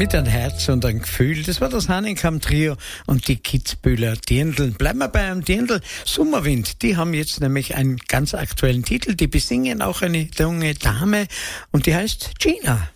Mit einem Herz und einem Gefühl. Das war das Hahnenkamm-Trio und die Kitzbühler Dirndl. Bleiben wir bei einem Dirndl. Sommerwind, die haben jetzt nämlich einen ganz aktuellen Titel. Die besingen auch eine junge Dame und die heißt Gina.